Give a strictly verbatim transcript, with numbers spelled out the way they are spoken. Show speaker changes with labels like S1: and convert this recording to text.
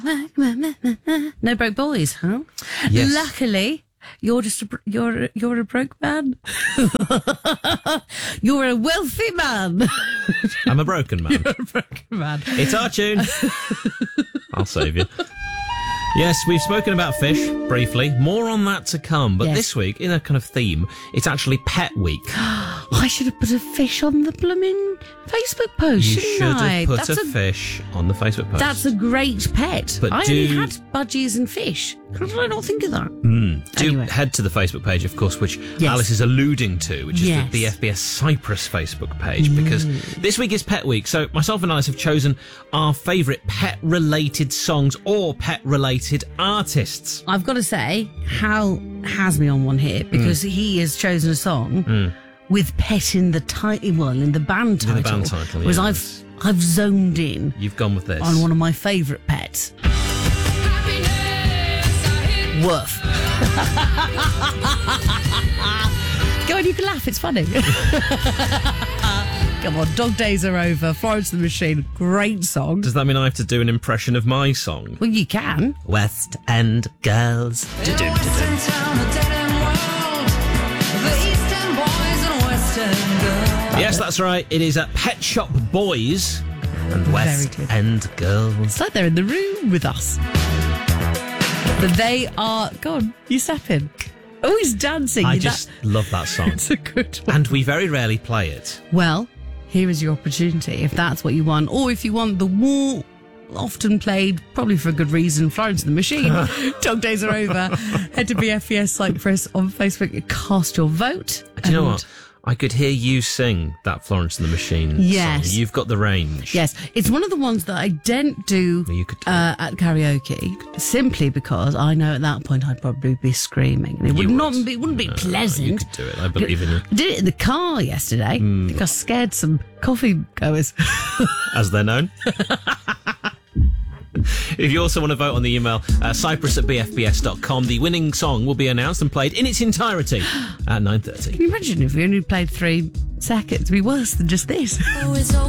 S1: No broke boys, huh?
S2: Yes.
S1: Luckily, you're just a, you're you're a broke man. You're a wealthy man.
S2: I'm a broken man.
S1: You're a broken man.
S2: It's our tune. I'll save you. Yes, we've spoken about fish briefly. More on that to come. But
S1: Yes.
S2: this week, in a kind of theme, it's actually Pet Week.
S1: I should have put a fish on the blooming Facebook post,
S2: You
S1: shouldn't
S2: should
S1: I?
S2: have put
S1: That's
S2: a, fish on the Facebook post.
S1: That's a great pet.
S2: But
S1: I
S2: do-
S1: only had budgies and fish. How did I not think of that?
S2: Mm. Do
S1: Anyway.
S2: head to the Facebook page, of course, which
S1: Yes.
S2: Alice is alluding to, which is
S1: Yes.
S2: the B F B S Cyprus Facebook page, because this week is Pet Week. So myself and Alice have chosen our favourite pet-related songs or pet-related artists.
S1: I've got to say, Hal has me on one here because he has chosen a song with pet in the title, well, in the band title.
S2: In the band title,
S1: Whereas
S2: yes.
S1: I've I've zoned in
S2: You've gone with this.
S1: on one of my favourite pets. Woof. Go on, you can laugh, it's funny. Come on, Dog Days Are Over, Florence and the Machine, great song.
S2: Does that mean I have to do an impression of my song?
S1: Well, you can.
S2: West End Girls. Yes, that's right. It is at Pet Shop Boys and West
S1: Very good.
S2: End Girls.
S1: It's like they're in the room with us. But they are... Go on, you step in. Oh, he's dancing.
S2: I
S1: That-
S2: just love that song.
S1: It's a good one.
S2: And we very rarely play it.
S1: Well, here is your opportunity if that's what you want. Or if you want the more often played, probably for a good reason, Florence and the Machine. Dog Days Are Over. Head to B F B S Cyprus on Facebook. Cast your vote.
S2: Do you know
S1: And-
S2: what? I could hear you sing that Florence and the Machine
S1: Yes.
S2: song. You've got the range.
S1: Yes, it's one of the ones that I didn't do
S2: You could do
S1: uh, at karaoke, simply because I know at that point I'd probably be screaming, and it would
S2: You
S1: not
S2: would.
S1: be, it wouldn't be
S2: No,
S1: pleasant.
S2: You could do it. I believe in you.
S1: I did it in the car yesterday.
S2: Hmm.
S1: I think I scared some coffee goers.
S2: As they're known. If you also want to vote on the email, uh, cyprus at b f b s dot com, the winning song will be announced and played in its entirety at nine thirty.
S1: Can you imagine if we only played three seconds? It'd be worse than just this.
S3: Oh, it's okay.